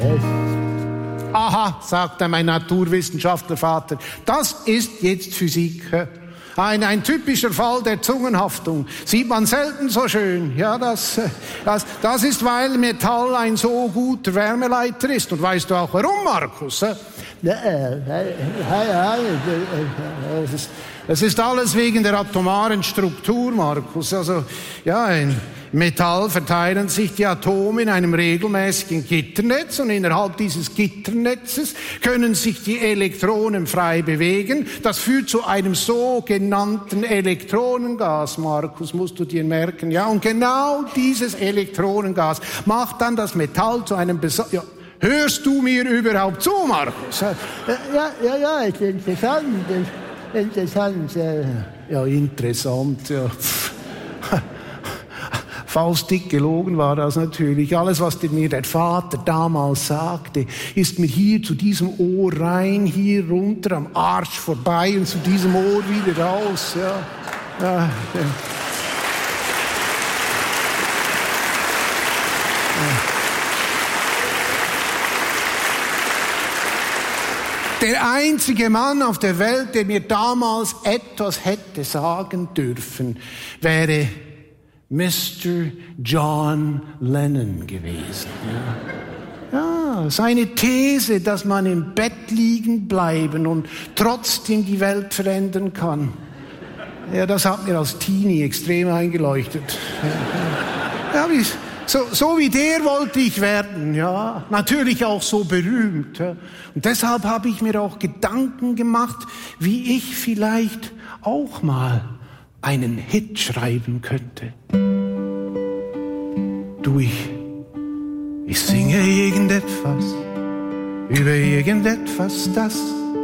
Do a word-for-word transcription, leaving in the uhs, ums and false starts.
Aha, sagte mein Naturwissenschaftlervater, das ist jetzt Physik. Ein, ein typischer Fall der Zungenhaftung. Sieht man selten so schön. Ja, das, das, das ist, weil Metall ein so guter Wärmeleiter ist. Und weißt du auch warum, Markus? Das ist alles wegen der atomaren Struktur, Markus. Also, ja, in Metall verteilen sich die Atome in einem regelmäßigen Gitternetz und innerhalb dieses Gitternetzes können sich die Elektronen frei bewegen. Das führt zu einem sogenannten Elektronengas, Markus, musst du dir merken. Ja, und genau dieses Elektronengas macht dann das Metall zu einem Besa- ja, hörst du mir überhaupt zu, Markus? Ja, ja, ja, ist interessant, interessant. Ja, interessant, ja. Faustdick gelogen war das natürlich. Alles, was mir der Vater damals sagte, ist mir hier zu diesem Ohr rein, hier runter, am Arsch vorbei und zu diesem Ohr wieder raus. Ja. Ja, ja. Der einzige Mann auf der Welt, der mir damals etwas hätte sagen dürfen, wäre Mister John Lennon gewesen. Ja. Ja, seine These, dass man im Bett liegen bleiben und trotzdem die Welt verändern kann. Ja, das hat mir als Teenie extrem eingeleuchtet. Ja, wie, so, so wie der wollte ich werden, ja. Natürlich auch so berühmt. Ja. Und deshalb habe ich mir auch Gedanken gemacht, wie ich vielleicht auch mal einen Hit schreiben könnte. Du, ich, ich singe irgendetwas über irgendetwas, das